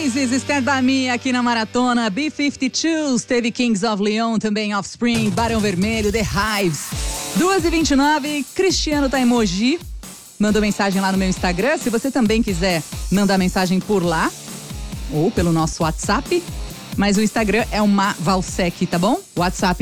Oasis, Stand By Me aqui na Maratona. B-52s, teve Kings of Leon, também Offspring, Barão Vermelho, The Hives. 2h29, Cristiano tá em Mogi. Mandou mensagem lá no meu Instagram. Se você também quiser mandar mensagem por lá ou pelo nosso WhatsApp, mas o Instagram é o Valsec, tá bom? WhatsApp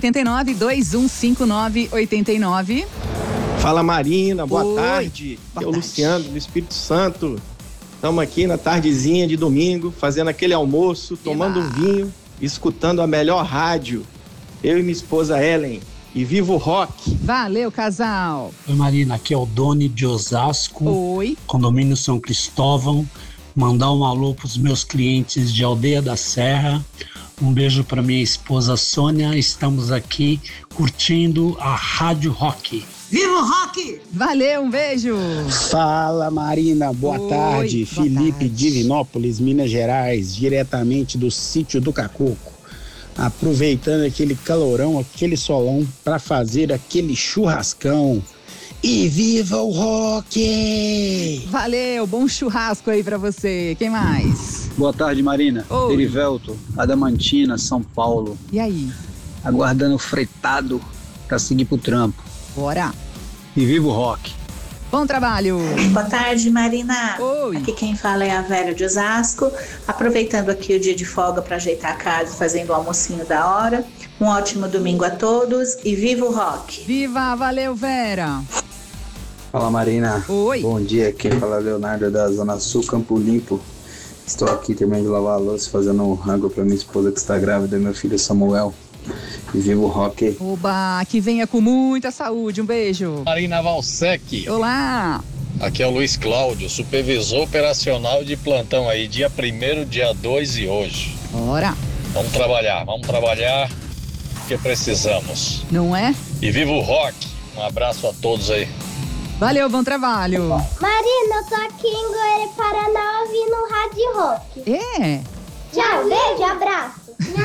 989-2159-89. Fala Marina, boa tarde. Boa Aqui é o tarde. Luciano do Espírito Santo. Estamos aqui na tardezinha de domingo, fazendo aquele almoço, tomando um vinho, escutando a melhor rádio. Eu e minha esposa Ellen. E viva o rock! Valeu, casal! Oi Marina, aqui é o Doni de Osasco, Oi. condomínio São Cristóvão. Mandar um alô para os meus clientes de Aldeia da Serra. Um beijo para minha esposa Sônia. Estamos aqui curtindo a Rádio Rock. Viva o rock! Valeu, um beijo! Fala Marina, boa Oi, tarde. boa Felipe tarde. de Divinópolis, Minas Gerais, diretamente do sítio do Cacoco. Aproveitando aquele calorão, aquele solão, para fazer aquele churrascão. E viva o rock! Valeu, bom churrasco aí pra você. Quem mais? Boa tarde, Marina. Oi. Derivelto, Adamantina, São Paulo. E aí? Aguardando o fretado pra seguir pro trampo. Bora! E viva o rock! Bom trabalho! Boa tarde, Marina. Oi. Aqui quem fala é a Vera de Osasco. Aproveitando aqui o dia de folga para ajeitar a casa, fazendo o almocinho da hora. Um ótimo domingo a todos e viva o rock! Viva! Valeu, Vera! Fala Marina, Oi. Bom dia, quem fala é Leonardo da Zona Sul, Campo Limpo. Estou aqui terminando de lavar a louça, fazendo um rango para minha esposa que está grávida e meu filho Samuel. E viva o rock! Oba, que venha com muita saúde. Um beijo! Marina Valsec, Olá! aqui é o Luiz Cláudio, supervisor operacional de plantão aí, dia 1º, dia 2 e hoje. Bora! Vamos trabalhar, porque precisamos. Não é? E viva o rock! Um abraço a todos aí. Valeu, bom trabalho! Marina, eu tô aqui em Goiânia, Paraná, ouvindo Rádio Rock. É! Tchau, beijo, abraço.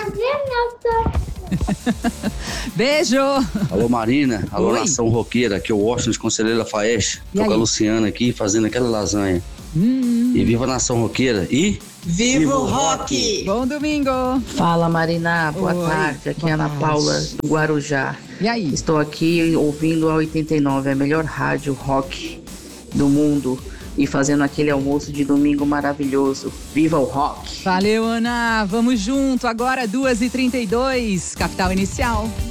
Beijo! Alô Marina, alô Oi. Nação Roqueira, aqui é o Washington de Conselheiro Faeste. E Tô com a aí? Luciana aqui fazendo aquela lasanha. E viva a Nação Roqueira e... Viva o rock! Bom domingo! Fala Marina, boa Oi, tarde. Aqui boa é Ana tarde. Paula do Guarujá. E aí? Estou aqui ouvindo a 89, a melhor rádio rock do mundo, e fazendo aquele almoço de domingo maravilhoso. Viva o rock! Valeu, Ana! Vamos junto, agora 2h32, Capital Inicial.